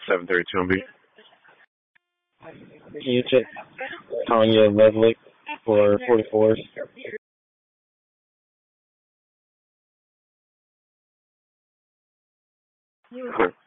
732 on B. Can you check Tanya Levlick for 44s? Sure.